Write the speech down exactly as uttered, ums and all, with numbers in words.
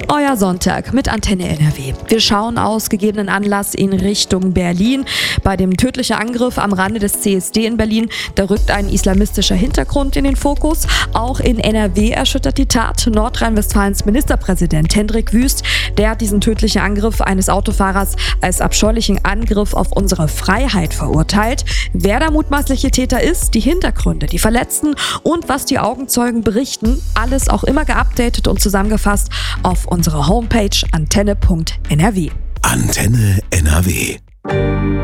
Euer Sonntag mit Antenne N R W. Wir schauen aus gegebenen Anlass in Richtung Berlin. Bei dem tödlichen Angriff am Rande des C S D in Berlin, da rückt ein islamistischer Hintergrund in den Fokus. Auch in N R W erschüttert die Tat. Nordrhein-Westfalens Ministerpräsident Hendrik Wüst, der hat diesen tödlichen Angriff eines Autofahrers als abscheulichen Angriff auf unsere Freiheit verurteilt. Wer der mutmaßliche Täter ist, die Hintergründe, die Verletzten und was die Augenzeugen berichten, alles auch immer geupdatet und zusammengefasst auf unserer Homepage antenne punkt n r w. Antenne N R W.